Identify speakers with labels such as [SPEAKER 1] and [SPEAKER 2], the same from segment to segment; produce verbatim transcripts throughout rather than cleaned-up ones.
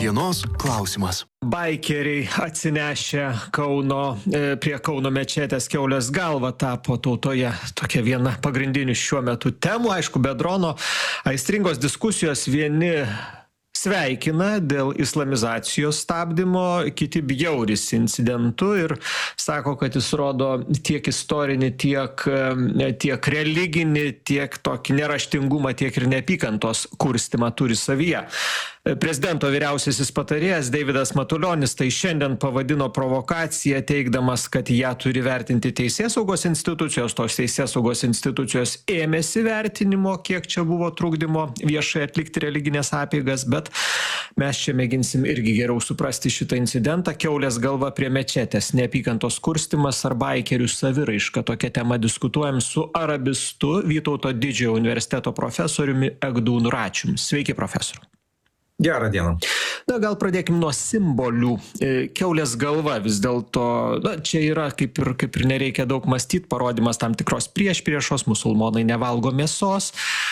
[SPEAKER 1] Dienos klausimas.
[SPEAKER 2] Baikeriai atsinešę Kauno, prie Kauno mečetės kiaulės galvą tapo tautoje tokia viena pagrindinių šiuo metu temų. Aišku, be drono aistringos diskusijos, vieni sveikina dėl islamizacijos stabdymo, kiti bjaurisi incidentu ir sako, kad jis rodo tiek istorinį, tiek, tiek religinį, tiek tokį neraštingumą, tiek ir neapykantos kurstymą turi savyje. Prezidento vyriausiasis patarėjas Deividas Matulionis tai šiandien pavadino provokaciją, teigdamas, kad ją turi vertinti teisėsaugos institucijos. Tos teisėsaugos institucijos ėmėsi vertinimo, kiek čia buvo trukdymo viešai atlikti religinės apeigas, bet mes čia mėginsim irgi geriau suprasti šitą incidentą. Kiaulės galva prie mečetės, neapykantos kurstymas ar baikerių saviraiška. Tokia tema diskutuojam su arabistu Vytauto Didžiojo universiteto profesoriumi Egdūnu Račium. Sveiki, profesoriau.
[SPEAKER 3] Gerą dieną.
[SPEAKER 2] Na, gal pradėkim nuo simbolių. Kiaulės galva vis dėlto, na, čia yra kaip ir, kaip ir nereikia daug mąstyti, parodimas tam tikros priešpriešos, musulmonai nevalgo mėsos.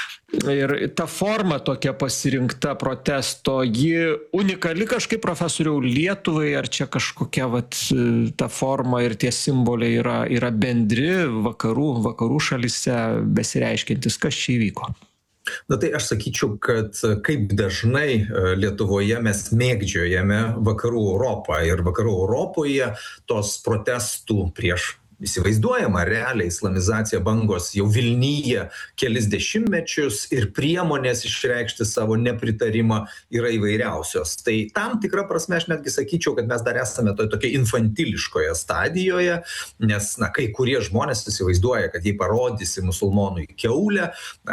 [SPEAKER 2] Ir ta forma tokia pasirinkta protesto, ji unikali kažkaip, profesoriau, Lietuvai, ar čia kažkokia vat, ta forma ir tie simboliai yra, yra bendri vakarų, vakarų šalyse besireiškiantis, kas čia įvyko?
[SPEAKER 3] Na tai aš sakyčiau, kad kaip dažnai Lietuvoje mes mėgdžiojame vakarų Europą ir vakarų Europoje tos protestų prieš įsivaizduojama realiai islamizacija bangos jau Vilnyje kelis dešimtmečius ir priemonės išreikšti savo nepritarimą yra įvairiausios. Tai tam tikra prasme aš netgi sakyčiau, kad mes dar esame toje tokia infantiliškoje stadijoje, nes na, kai kurie žmonės įsivaizduoja, kad jei parodysi musulmonui kiaulę,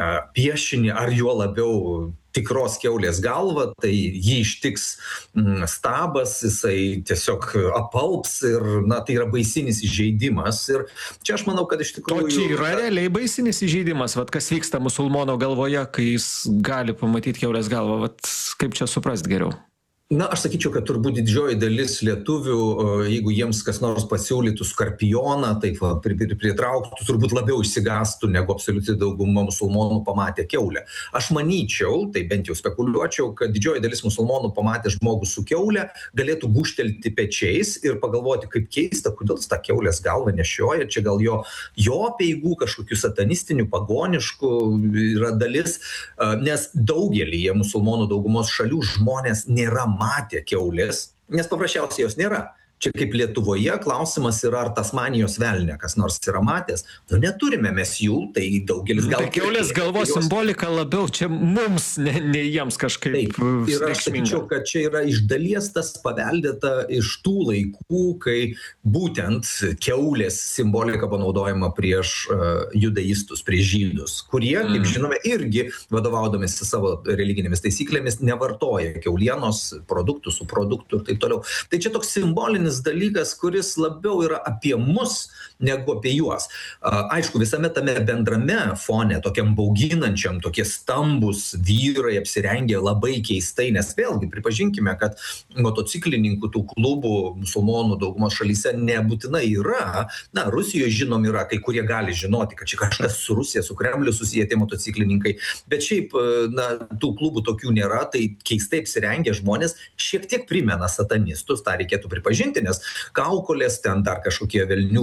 [SPEAKER 3] piešinį ar juo labiau tikros kiaulės galvą, tai jį ištiks mm, stabas, jisai tiesiog apalps ir, na, tai yra baisinis įžeidimas. Ir čia aš manau, kad iš tikrųjų...
[SPEAKER 2] O čia yra realiai baisinis įžeidimas, vat kas vyksta musulmono galvoje, kai jis gali pamatyti kiaulės galvą, vat kaip čia suprast geriau?
[SPEAKER 3] Na, aš sakyčiau, kad turbūt didžioji dalis lietuvių, jeigu jiems kas nors pasiūlytų skorpioną, taip va, pritrauktų, turbūt labiau išsigastų, negu absoliuti dauguma musulmonų pamatė kiaulę. Aš manyčiau, tai bent jau spekuliuočiau, kad didžioji dalis musulmonų pamatė žmogų su kiaulė, galėtų gūžtelti pečiais ir pagalvoti, kaip keista, kodėl jis tą kiaulės galvą nešioja, čia gal jo, jo apeigų, kažkokių satanistinių, pagoniškų yra dalis, nes daugelyje musulmonų daugumos šalių žmonės nėra matė kiaulės, nes paprasčiausiai jos nėra. Čia kaip Lietuvoje klausimas yra, ar Tasmanijos velnė kas nors yra matęs. Nu, neturime mes jų, tai daugelis gal...
[SPEAKER 2] Tai kiaulės galvos jos... simbolika labiau čia mums, ne, ne jiems kažkaip.
[SPEAKER 3] Taip, ir aš sakyčiau, kad čia yra iš dalies tas paveldėta iš tų laikų, kai būtent kiaulės simbolika panaudojama prieš uh, judaistus, prieš žydus, kurie, mm. kaip žinome, irgi vadovaudomisi savo religinėmis taisyklėmis nevartoja kiaulienos produktų, su produktų ir taip toliau. Tai čia toks simbolinis dalykas, kuris labiau yra apie mus negu apie juos. Aišku, visame tame bendrame fone, tokiam bauginančiam, tokie stambus vyrai apsirengė labai keistai, nes vėlgi pripažinkime, kad motociklininkų tų klubų musulmonų daugumos šalyse nebūtinai yra. Na, Rusijoje žinom yra, kai kurie gali žinoti, kad čia kažkas su Rusija, su Kremliu susiję tie motociklininkai, bet šiaip, na, tų klubų tokių nėra, tai keistai apsirengę žmonės šiek tiek primena satanistus, tą reikėtų pripažinti, nes kaukolės, ten dar kažkokie velnių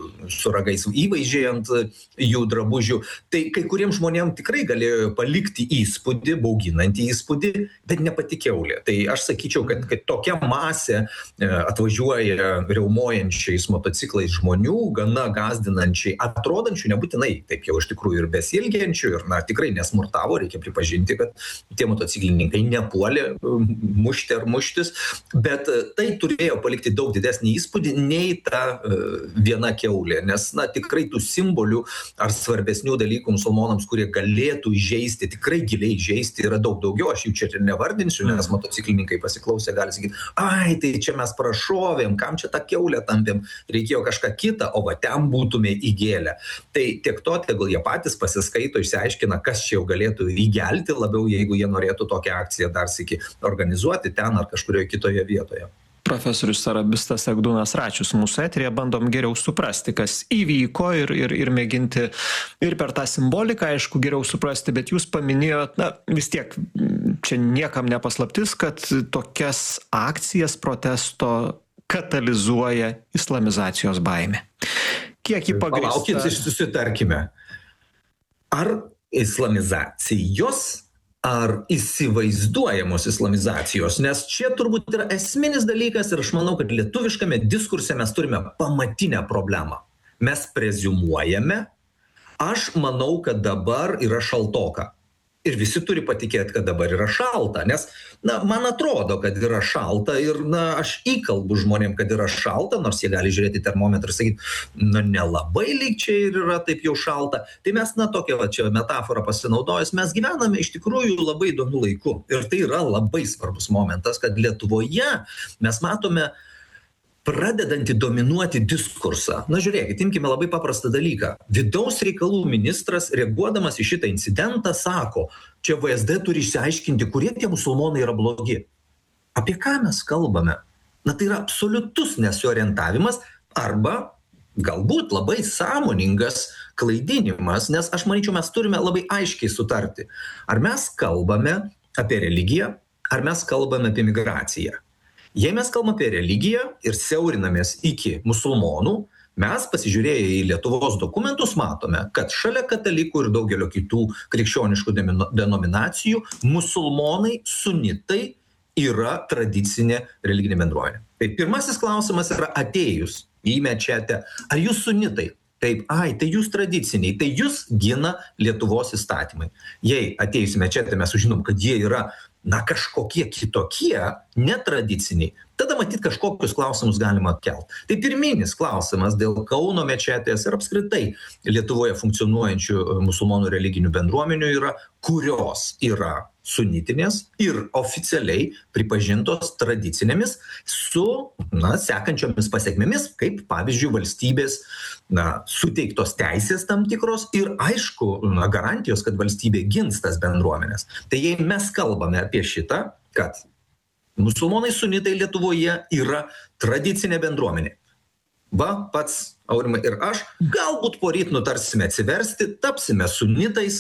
[SPEAKER 3] su ragais įvaizdžiai ant jų drabužių. Tai kai kuriems žmonėms tikrai galėjo palikti įspūdį, bauginantį įspūdį, bet ne pati kiaulė. Tai aš sakyčiau, kad, kad tokia masė atvažiuoja riaumojančiais motociklais žmonių, gana gazdinančiai, atrodančių nebūtinai taip jau iš tikrųjų ir besielgiančių, ir na, tikrai nesmurtavo, reikia pripažinti, kad tie motociklininkai nepuolė mušti ar muštis, bet tai turėjo palikti daug didesnį įspūdį nei ta uh, viena kiaulė, nes na, tikrai tų simbolių ar svarbesnių dalykų musulmonams, kurie galėtų įžeisti, tikrai giliai įžeisti, yra daug daugiau, aš jų čia ir nevardinsiu, nes motociklininkai pasiklausę gali sakyti, ai, tai čia mes prašovėm, kam čia tą kiaulę tampėm, reikėjo kažką kitą, o va ten būtume įgėlę. Tai tiek to, tegul jie patys pasiskaito, išsiaiškina, kas čia jau galėtų įgelti labiau, jeigu jie norėtų tokią akciją dar sykį organizuoti ten ar kažkurioje kitoje vietoje.
[SPEAKER 2] Profesorius arabistas Egdūnas Račius mūsų eteryje, bandom geriau suprasti, kas įvyko ir, ir, ir mėginti ir per tą simboliką, aišku, geriau suprasti, bet jūs paminėjot, na vis tiek, čia niekam nepaslaptis, kad tokias akcijas protesto katalizuoja islamizacijos baimė. Kiek jį pagrįsta?
[SPEAKER 3] Palaukit, susitarkime. Ar islamizacijos ar įsivaizduojamos islamizacijos, nes čia turbūt yra esminis dalykas ir aš manau, kad lietuviškame diskurse mes turime pamatinę problemą. Mes preziumuojame, aš manau, kad dabar yra šaltoka. Ir visi turi patikėti, kad dabar yra šalta, nes, na, man atrodo, kad yra šalta ir, na, aš įkalbu žmonėm, kad yra šalta, nors jie gali žiūrėti termometrą ir sakyti, na, nelabai lyg čia ir yra taip jau šalta. Tai mes, na, tokią va, čia metaforą pasinaudojus, mes gyvename iš tikrųjų labai įdomiu laiku. Ir tai yra labai svarbus momentas, kad Lietuvoje mes matome pradedantį dominuoti diskursą. Na žiūrėkit, imkime labai paprastą dalyką. Vidaus reikalų ministras, reaguodamas į šitą incidentą, sako, čia V S D turi išsiaiškinti, kurie tie musulmonai yra blogi. Apie ką mes kalbame? Na tai yra absoliutus nesiorientavimas arba galbūt labai sąmoningas klaidinimas, nes aš manyčiau, mes turime labai aiškiai sutarti. Ar mes kalbame apie religiją, ar mes kalbame apie migraciją? Jei mes kalbame apie religiją ir siaurinamės iki musulmonų, mes pasižiūrėję į Lietuvos dokumentus matome, kad šalia katalikų ir daugelio kitų krikščioniškų denominacijų musulmonai, sunitai yra tradicinė religinė bendruomenė. Tai pirmasis klausimas yra atėjus į mečetę, ar jūs sunitai? Taip, ai, tai jūs tradiciniai, tai jūs gina Lietuvos įstatymai. Jei atėjus į mečetę mes sužinom, kad jie yra na kažkokie kitokie, netradiciniai, tada matyt kažkokius klausimus galima kelt. Tai pirminis klausimas dėl Kauno mečetės ir apskritai Lietuvoje funkcionuojančių musulmonų religinių bendruomenių yra, kurios yra sunitinės ir oficialiai pripažintos tradicinėmis su, na, sekančiomis pasiekmėmis, kaip pavyzdžiui valstybės, na, suteiktos teisės tam tikros ir aišku, na, garantijos, kad valstybė gins tas bendruomenės. Tai jei mes kalbame apie šitą, kad musulmonai sunitai Lietuvoje yra tradicinė bendruomenė. Va, pats Aurimai ir aš, galbūt poryt nutarsime atsiversti, tapsime sunitais,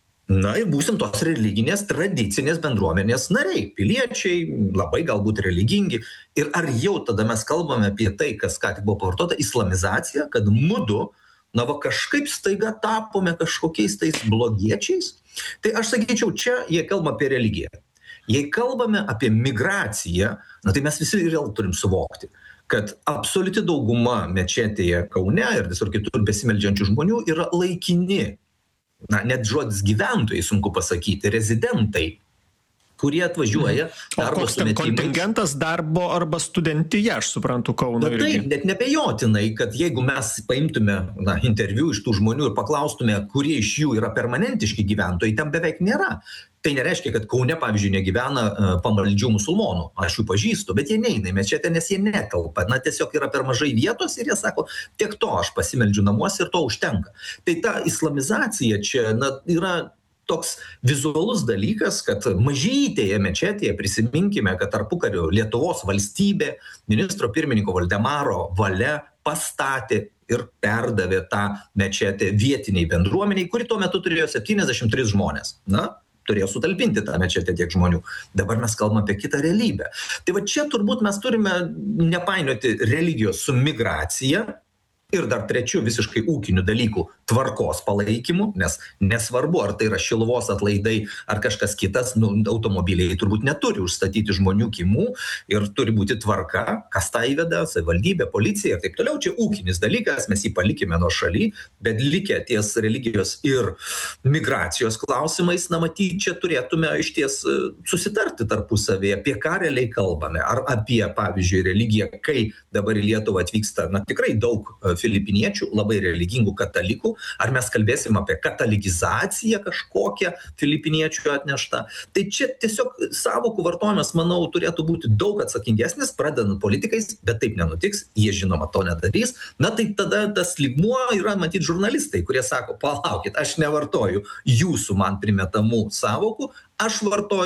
[SPEAKER 3] na ir būsim tos religinės, tradicinės bendruomenės nariai, piliečiai, labai galbūt religingi. Ir ar jau tada mes kalbame apie tai, kas ką tik buvo pavartota, islamizacija, kad mudu, na va kažkaip staiga tapome kažkokiais tais blogiečiais? Tai aš sakyčiau, čia jie kalba apie religiją. Jei kalbame apie migraciją, na tai mes visi vėl turim suvokti, kad absoliuti dauguma mečetėje Kaune ir visur kitur besimeldžiančių žmonių yra laikini. Na, net žodis gyventojai sunku pasakyti, rezidentai, kurie atvažiuoja darbo
[SPEAKER 2] sumetimais. O koks ten kontingentas darbo arba studentija, aš suprantu, Kauno irgi.
[SPEAKER 3] Taip, net nebejotinai, kad jeigu mes paimtume na, interviu iš tų žmonių ir paklaustume, kurie iš jų yra permanentiški gyventojai, ten beveik nėra. Tai nereiškia, kad Kaune, pavyzdžiui, negyvena uh, pamaldžių musulmonų. Aš jų pažįstu, bet jie neina į mečetę, nes jie nekalba. Na, tiesiog yra per mažai vietos ir jie sako, tiek to, aš pasimeldžiu namuose ir to užtenka. Tai ta islamizacija čia na, yra toks vizualus dalykas, kad mažytėje mečetėje prisiminkime, kad tarpukario Lietuvos valstybė ministro pirmininko Valdemaro valia pastatė ir perdavė tą mečetę vietiniai bendruomeniai, kuri tuo metu turėjo septyniasdešimt tris žmonės. Na, turėjo sutalpinti tą mečetę tiek žmonių. Dabar mes kalbame apie kitą realybę. Tai va čia turbūt mes turime nepainioti religijos su migracija ir dar trečių visiškai ūkinių dalykų tvarkos palaikymu, nes nesvarbu, ar tai yra Šiluvos atlaidai ar kažkas kitas, nu, automobiliai turbūt neturi užstatyti žmonių kimų ir turi būti tvarka, kas tą įveda, savivaldybė, policija ir taip toliau. Čia ūkinis dalykas, mes jį palikime nuo šaly, bet likę ties religijos ir migracijos klausimais, na matyt, čia turėtume iš ties susitarti tarpusavėje, apie ką realiai kalbame. Ar apie, pavyzdžiui, religiją, kai dabar į Lietuvą atvyksta, na tikrai daug filipiniečių, labai religingų katalikų, ar mes kalbėsim apie katalikizaciją kažkokią filipiniečių atneštą. Tai čia tiesiog sąvokų vartojimas, manau, turėtų būti daug atsakingesnis, pradedant politikais, bet taip nenutiks, jie žinoma to nedarys. Na tai tada tas lygmuo yra, matyt, žurnalistai, kurie sako, palaukit, aš nevartoju jūsų man primetamų sąvokų, aš vartoju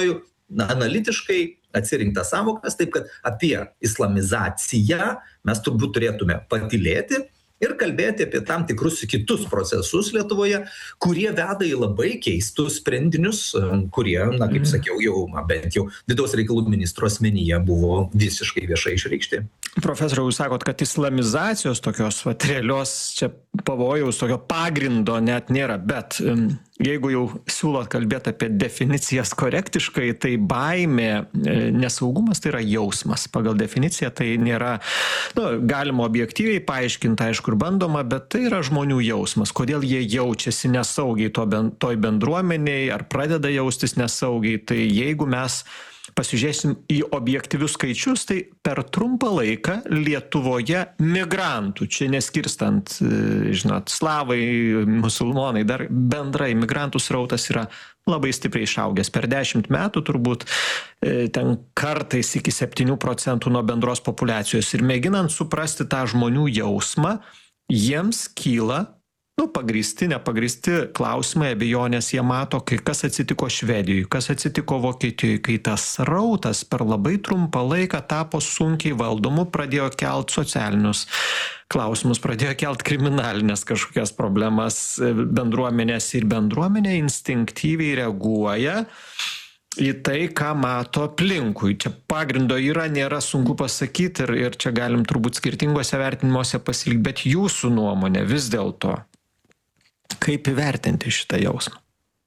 [SPEAKER 3] na, analitiškai atsirinktas sąvokas, taip kad apie islamizaciją mes turbūt turėtume patylėti ir kalbėti apie tam tikrus kitus procesus Lietuvoje, kurie veda į labai keistus sprendinius, kurie, na, kaip sakiau, jau, bent jau vidaus reikalų ministro asmenyje buvo visiškai viešai išreikšti.
[SPEAKER 2] Profesoriau, jūs sakot, kad islamizacijos tokios vat, realios čia pavojaus, tokio pagrindo net nėra, bet um, jeigu jau siūlot kalbėti apie definicijas korektiškai, tai baimė, nesaugumas tai yra jausmas. Pagal definiciją tai nėra, nu, galima objektyviai paaiškinti, aišku, ir bandoma, bet tai yra žmonių jausmas. Kodėl jie jaučiasi nesaugiai to ben, toj bendruomeniai ar pradeda jaustis nesaugiai, tai jeigu mes pasižiūrėsim į objektyvius skaičius, tai per trumpą laiką Lietuvoje migrantų, čia neskirstant, žinot, slavai, musulmonai, dar bendrai migrantų srautas yra labai stipriai išaugęs. Per dešimt metų turbūt ten kartais iki septynių procentų nuo bendros populiacijos. Ir mėginant suprasti tą žmonių jausmą, jiems kyla nu, pagrįsti, nepagrįsti klausimai, abejonės, jie mato, kai kas atsitiko Švedijoje, kas atsitiko Vokietijoje, kai tas rautas per labai trumpą laiką tapo sunkiai valdomu, pradėjo kelt socialinius klausimus, pradėjo kelt kriminalinės kažkokias problemas bendruomenės ir bendruomenė instinktyviai reaguoja į tai, ką mato aplinkui. Čia pagrindo yra, nėra sunku pasakyti ir, ir čia galim turbūt skirtingose vertinimuose pasilikti, bet jūsų nuomonė vis dėlto. Kaip įvertinti šitą jausmą?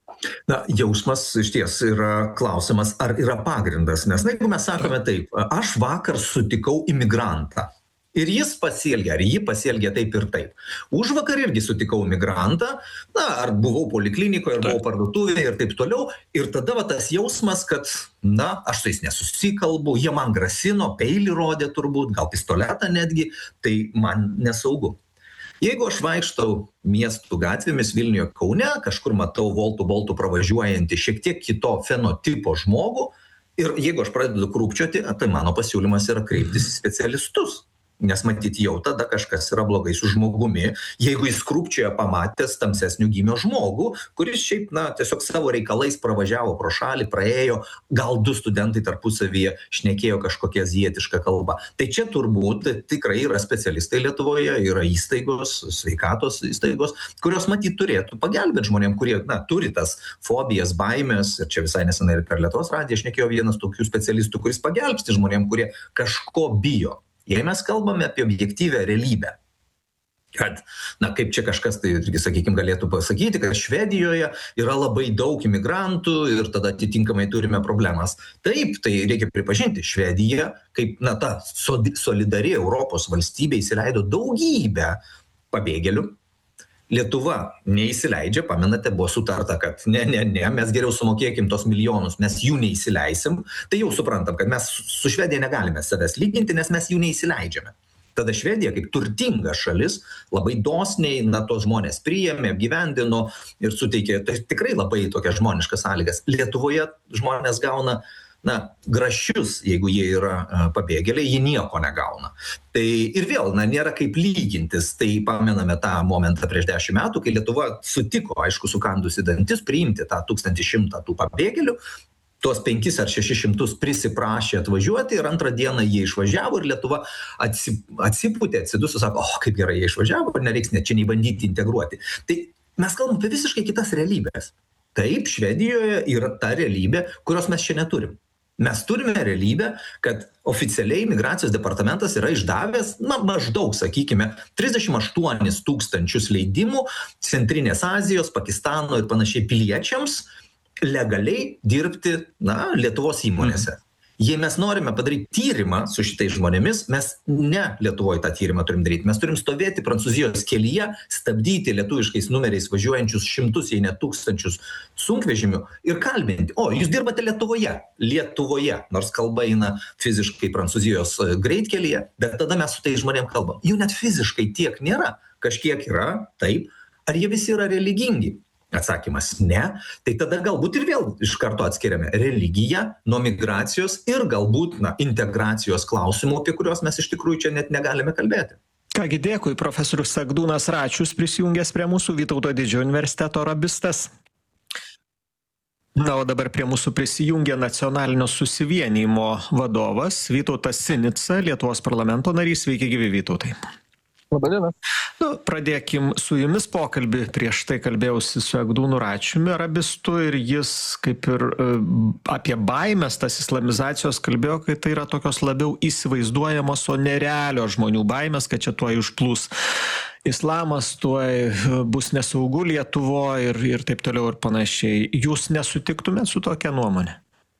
[SPEAKER 3] Na, jausmas iš ties yra klausimas, ar yra pagrindas, nes na, jeigu mes sakome taip, aš vakar sutikau imigrantą ir jis pasielgė, ar ji pasielgė taip ir taip. Užvakar irgi sutikau imigrantą, na, ar buvau poliklinikoje, ar buvau parduotuvėje ir taip toliau, ir tada va tas jausmas, kad, na, aš su jais nesusikalbu, jie man grasino, peilį rodė turbūt, gal pistoletą netgi, tai man nesaugu. Jeigu aš vaikštau miestų gatvėmis Vilniuje, Kaune, kažkur matau voltų boltų pravažiuojantį šiek tiek kito fenotipo žmogų ir jeigu aš pradedu krūpčioti, tai mano pasiūlymas yra kreiptis į specialistus. Nes matyti jau tada kažkas yra blogai su žmogumi, jeigu jis krūpčioje pamatęs tamsesnių gymio žmogų, kuris šiaip, na, tiesiog savo reikalais pravažiavo pro šalį, praėjo, gal du studentai tarpusavyje šnekėjo kažkokią azijietišką kalbą. Tai čia turbūt tikrai yra specialistai Lietuvoje, yra įstaigos, sveikatos įstaigos, kurios matyt turėtų pagelbėti žmonėm, kurie, na, turi tas fobijas, baimės, ir čia visai nesenai ir per Lietuvos radiją šnekėjo vienas tokių specialistų, kuris pagelbsti žmonėm, kurie kažko bijo. Jei mes kalbame apie objektyvę realybę, kad, na, kaip čia kažkas, tai, sakykime, galėtų pasakyti, kad Švedijoje yra labai daug imigrantų ir tada atitinkamai turime problemas. Taip, tai reikia pripažinti, Švedija, kaip, na, ta solidari Europos valstybė įsileido daugybę pabėgėlių. Lietuva neįsileidžia, pamenate, buvo sutarta, kad ne, ne, ne, mes geriau sumokėkim tos milijonus, mes jų neįsileisim, tai jau suprantam, kad mes su Švedija negalime savęs lyginti, nes mes jų neįsileidžiame. Tada Švedija, kaip turtinga šalis, labai dosniai, na, tos žmonės priėmė, apgyvendino ir suteikė, tai tikrai labai tokias žmoniškas sąlygas. Lietuvoje žmonės gauna, na, grašius, jeigu jie yra uh, pabėgėliai, jie nieko negauna. Tai ir vėl, na, nėra kaip lygintis, tai pamename tą momentą prieš dešimt metų, kai Lietuva sutiko, aišku, sukandusi dantis, priimti tą tūkstantį šimtą tų pabėgėlių, tuos penkis ar šešis šimtus prisiprašė atvažiuoti ir antrą dieną jie išvažiavo ir Lietuva atsipūtė, atsiduso, sako, o, kaip gerai jie išvažiavo, ir nereiks net čia nei bandyti integruoti. Tai mes kalbam apie visiškai kitas realybės. Taip, Švedijoje yra ta realybė, kurios mes čia neturim. Mes turime realybę, kad oficialiai migracijos departamentas yra išdavęs, na, maždaug, sakykime, trisdešimt aštuonis tūkstančius leidimų Centrinės Azijos, Pakistano ir panašiai piliečiams legaliai dirbti, na, Lietuvos įmonėse. Jei mes norime padaryti tyrimą su šitais žmonėmis, mes ne Lietuvoje tą tyrimą turim daryti. Mes turim stovėti Prancūzijos kelyje, stabdyti lietuviškais numeriais važiuojančius šimtus, jei ne tūkstančius sunkvežimių ir kalbinti. O, jūs dirbate Lietuvoje. Lietuvoje, nors kalba eina fiziškai Prancūzijos greitkelyje, bet tada mes su tais žmonėm kalbam. Jų net fiziškai tiek nėra. Kažkiek yra, taip. Ar jie visi yra religingi? Atsakymas ne, tai tada galbūt ir vėl iš karto atskiriame religiją nuo migracijos ir galbūt, na, integracijos klausimų, apie kuriuos mes iš tikrųjų čia net negalime kalbėti.
[SPEAKER 2] Kągi, dėkui, profesorius Sagdūnas Račius prisijungęs prie mūsų, Vytauto Didžiojo universiteto arabistas. Na, o dabar prie mūsų prisijungia nacionalinio susivienijimo vadovas Vytautas Sinica, Lietuvos parlamento narys. Sveiki, gyvi Vytautai.
[SPEAKER 1] Labą dieną.
[SPEAKER 2] Nu, pradėkim su jumis pokalbį. Prieš tai kalbėjausi su Egdūnu Račiumi, arabistu, ir jis kaip ir e, apie baimės, tas islamizacijos kalbėjo, kad tai yra tokios labiau įsivaizduojamos, o nerealios žmonių baimės, kad čia tuoj užplūs islamas, tuoj bus nesaugu Lietuvoje ir, ir taip toliau ir panašiai. Jūs nesutiktumėt su tokia nuomonė?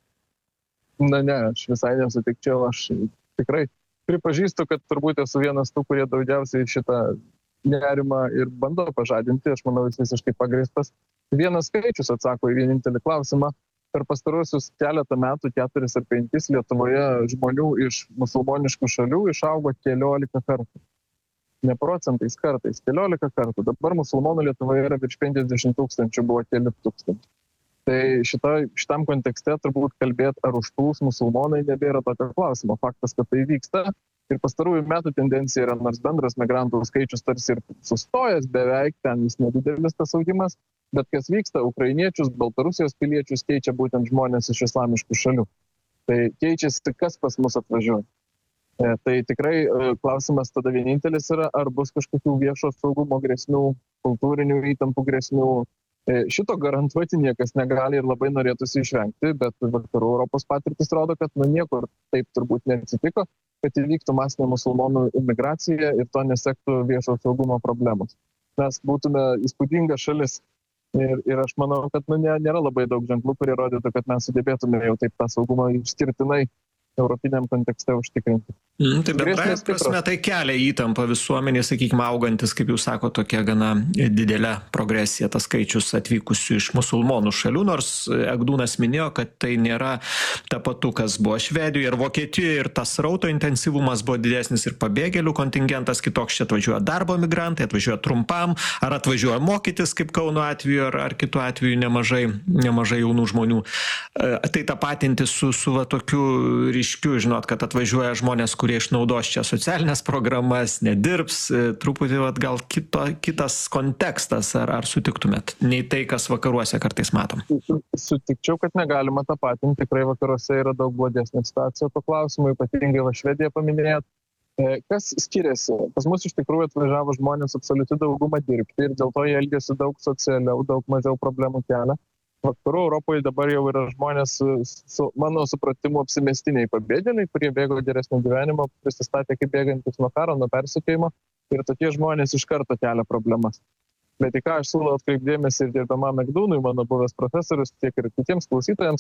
[SPEAKER 1] Na ne, aš visai nesutikčiau, aš tikrai pripažįstu, kad turbūt esu vienas tų, kurie daugiausiai šitą nerimą ir bando pažadinti, aš manau, jis visiškai pagrįstas. Vienas skaičius atsako į vienintelį klausimą. Per pastaruosius keletą metų, keturis ar penkis, Lietuvoje žmonių iš musulmoniškų šalių išaugo keliolika kartų. Ne procentais, kartais, keliolika kartų. Dabar musulmonų Lietuvoje yra virš penkiasdešimt tūkstančių, buvo keli tūkstančių. Tai šita, šitam kontekste turbūt kalbėti, ar užplūs musulmonai, nebėra tokio klausimo. Faktas, kad tai vyksta. Ir pastarųjų metų tendencija yra, nors bendras migrantų skaičius tarsi ir sustojęs beveik, ten jis nedidelis tas augimas, bet kas vyksta, ukrainiečius, Baltarusijos piliečius keičia būtent žmonės iš islamiškų šalių. Tai keičiasi, kas pas mus atvažiuoja. E, tai tikrai e, klausimas tada vienintelis yra, ar bus kažkokių viešo saugumo grėsmių, kultūrinių įtampų grėsmių. Šito garantuoti niekas negali ir labai norėtųsi išvengti, bet vakarų Europos patirtis rodo, kad nu niekur taip turbūt neatsitiko, kad įvyktų masinė musulmonų imigracija ir to nesektų viešo saugumo problemos. Mes būtume įspūdinga šalis ir, ir aš manau, kad nu, nėra labai daug ženklų, kurie rodytų, kad mes sugebėtume jau taip tą saugumą išskirtinai europiniam kontekste užtikrinti.
[SPEAKER 2] Mm, tai bendrai prasme tai kelia įtampą visuomenė, sakykime, augantis, kaip jūs sako, tokia gana didelė progresija, tas skaičius atvykusių iš musulmonų šalių, nors Egdūnas minėjo, kad tai nėra tapatu, kas buvo Švedijoje ir Vokietijoje, ir tas srauto intensyvumas buvo didesnis ir pabėgėlių kontingentas kitoks, čia atvažiuoja darbo migrantai, atvažiuoja trumpam, ar atvažiuoja mokytis, kaip Kauno atveju, ar, ar kitu atveju nemažai, nemažai jaunų žmonių. Tai tapatinti su, su va, tokiu ryškiu, žinot, kad atvažiuoja žmonės, kurie išnaudos čia socialinės programas, nedirbs, truputį vat, gal kito, kitas kontekstas, ar, ar sutiktumėt, nei tai, kas vakaruose kartais matom?
[SPEAKER 1] Sutikčiau, kad negalima tapatinti, tikrai vakaruose yra daug blogesnė situacija to klausimu, ypatingai va Švediją paminėjot. Kas skiriasi? Pas mus iš tikrųjų atvažiavo žmonės absoliuti daugumą dirbti ir dėl to jie elgiasi daug socialiau, daug mažiau problemų kelia. Vakarų Europoje dabar jau yra žmonės, su mano supratimu, apsimestiniai pabėgėliai, kurie bėgo geresnio gyvenimo, prisistatė kaip bėgantis nuo karo, nuo persekiojimo ir tokie žmonės iš karto kelia problemas. Bet į ką aš siūlau atkreipdėmėsi ir dirbamam Egdūnui, mano buvęs profesorius, tiek ir kitiems klausytojams,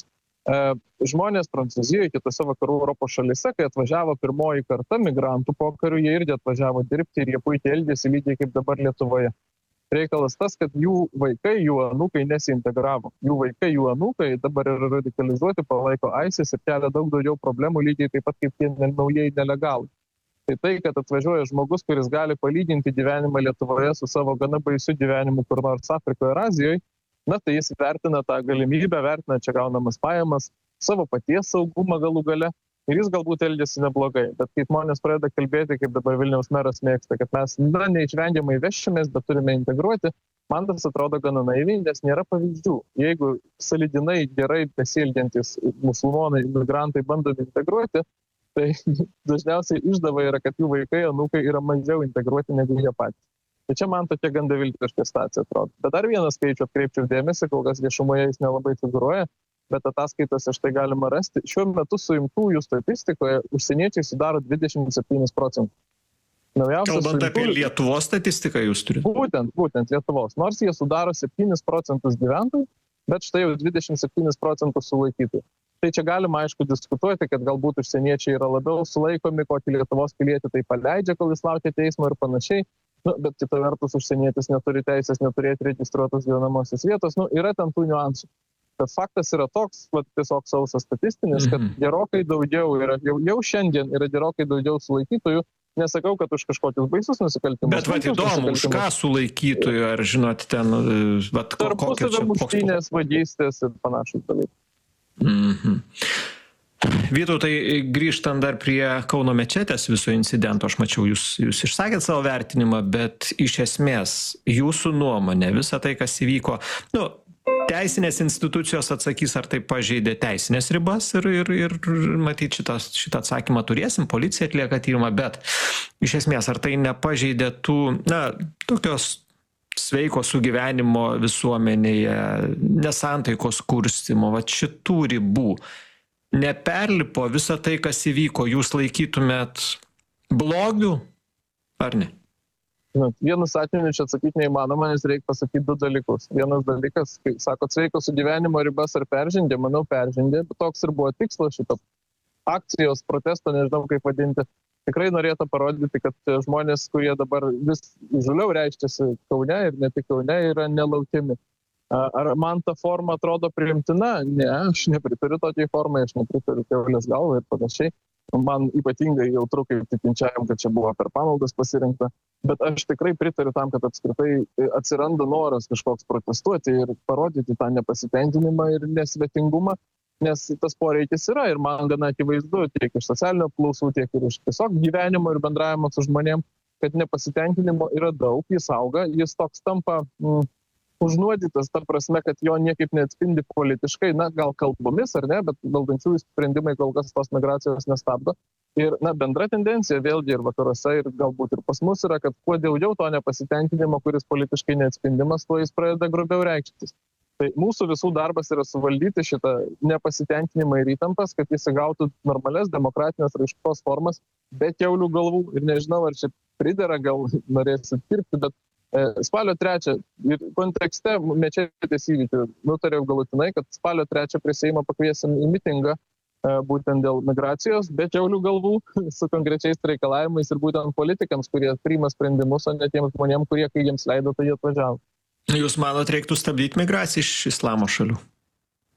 [SPEAKER 1] žmonės Prancūzijoje, kitose vakarų Europos šalyse, kai atvažiavo pirmoji karta migrantų pokariu, jie irgi atvažiavo dirbti ir jie puikiai elgėsi lygiai kaip dabar Lietuvoje. Reikalas tas, kad jų vaikai, jų anūkai nesiintegravo. Jų vaikai, jų anūkai dabar yra radikalizuoti, palaiko ISIS ir kelia daug daugiau problemų, lygiai taip pat kaip tie naujai nelegalai. Tai tai, kad atvažiuoja žmogus, kuris gali palyginti gyvenimą Lietuvoje su savo gana baisiu gyvenimu kur nors Afrikoje ir Azijoje, na tai jis vertina tą galimybę, vertina čia gaunamas pajamas, savo paties saugumą galų gale. Ir jis galbūt elgiasi neblogai, bet kai žmonės pradeda kalbėti, kaip dabar Vilniaus meras mėgsta, kad mes na, neišvengiamai vešimės, bet turime integruoti, man tas atrodo gana naiviai, nes nėra pavyzdžių. Jeigu sąlyginai gerai besielgiantys musulmonai, imigrantai bandomi integruoti, tai dažniausiai išdava yra, kad jų vaikai, anūkai yra mažiau integruoti negu jie patys. Tai čia man tokia gan beviltiška situacija atrodo. Bet dar vieną skaičių atkreipčiau dėmesį, kol kas viešumoje jis nelabai figūruoja, bet ataskaitose štai galima rasti. Šiuo metu suimtųjų statistikoje užsieniečiai sudaro dvidešimt septynis procentus.
[SPEAKER 2] Kalbant suimtųjų... apie Lietuvos statistiką jūs turite?
[SPEAKER 1] Būtent, būtent Lietuvos. Nors jie sudaro septynis procentus gyventojų, bet štai jau dvidešimt septynis procentus sulaikytų. Tai čia galima aišku diskutuoti, kad galbūt užsieniečiai yra labiau sulaikomi, kokį Lietuvos pilietį tai paleidžia, kol jis laukia teismo ir panašiai. Nu, bet kita vertus užsienietis neturi teisės neturėti registruotos gyvenamosios vietos. Nu, yra ten tų niuansų. Bet faktas yra toks, va, tiesiog sausas statistinis, kad gerokai daugiau yra, jau, jau šiandien yra gerokai daugiau sulaikytojų. Nesakau, kad už kažkokius baisus nusikaltimus.
[SPEAKER 2] Bet va, įdomu, už ką sulaikytojų, ar žinot, ten... Vat,
[SPEAKER 1] tarpusavio muštynės, vagystės ir panašus dalykai.
[SPEAKER 2] Mhm. Vytautai, grįžtant dar prie Kauno mečetės viso incidento, aš mačiau, jūs, jūs išsakėt savo vertinimą, bet iš esmės jūsų nuomonė, visa tai, kas įvyko, nu, teisinės institucijos atsakys, ar tai pažeidė teisinės ribas ir, ir, ir matyt, šitą, šitą atsakymą turėsim, policija atlieka tyrimą, bet iš esmės, ar tai nepažeidė tų, na, tokios sveiko sugyvenimo visuomenėje, nesantaikos kurstymo, va šitų ribų neperlipo visą tai, kas įvyko, jūs laikytumėt blogiu, ar ne?
[SPEAKER 1] Vienu sakiniu čia atsakyti neįmanoma, nes reikia pasakyti du dalykus. Vienas dalykas, kai sakot, sveiko sugyvenimo ribas ar peržengė, manau peržengė, bet toks ir buvo tikslas šito akcijos, protesto, nežinau kaip vadinti. Tikrai norėtų parodyti, kad žmonės, kurie dabar vis žuliau reiškiasi Kaune ir ne tik Kaune, yra nelaukiami. Ar man ta forma atrodo priimtina? Ne, aš nepritariu tokiai formai, aš nepritariu Kiaulės galvai ir panašiai. Man ypatingai jautru kaip tikinčiajam, kad čia buvo per pamaldas pasirinkta, bet aš tikrai pritariu tam, kad apskritai atsiranda noras kažkoks protestuoti ir parodyti tą nepasitenkinimą ir nesvetingumą, nes tas poreikis yra ir man gana akivaizdu tiek iš socialinio apklausų, tiek ir iš tiesiog gyvenimo ir bendravimo su žmonėm, kad nepasitenkinimo yra daug, jis auga, jis toks tampa mm, užnuodytas, ta prasme, kad jo niekaip neatspindi politiškai, na, gal kalbomis ar ne, bet valdančiųjų sprendimai kol kas tos migracijos nestabdo. Ir, na, bendra tendencija vėlgi ir vakaruose, ir galbūt ir pas mus yra, kad kuo daugiau to nepasitenkinimo, kuris politiškai neatspindimas, tuo jis pradeda grubiau reikštis. Tai mūsų visų darbas yra suvaldyti šitą nepasitenkinimą ir įtampas, kad jis įgautų normales demokratinės raiškos formas, be kiaulių galvų. Ir nežinau, ar čia pridera, gal norėsit kirpti, bet spalio trečią ir kontekste mečetės įvykių nutariau galutinai, kad spalio trečią prie Seimo pakviesim į mitingą būtent dėl migracijos, be kiaulių galvų, su konkrečiais reikalavimais ir būtent politikams, kurie priima sprendimus, o ne tiems žmonėms, kurie, kai jiems leido, tai jie atvažiavo.
[SPEAKER 2] Jūs manot, reiktų stabdyti migraciją iš islamo šalių?